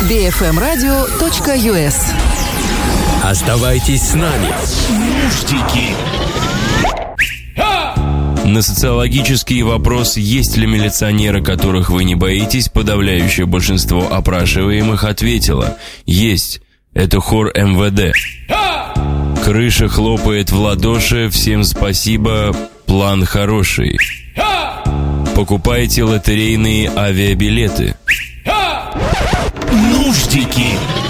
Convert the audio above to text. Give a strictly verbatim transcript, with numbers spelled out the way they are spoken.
би эф эм радио точка ю эс. Оставайтесь с нами. Нуждики. На социологический вопрос, есть ли милиционеры, которых вы не боитесь, подавляющее большинство опрашиваемых ответило: есть. Это хор эм вэ дэ. Крыша хлопает в ладоши, всем спасибо, план хороший. Покупайте лотерейные авиабилеты. Нуждики.